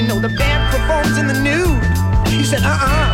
know the band performs in the nude. He said,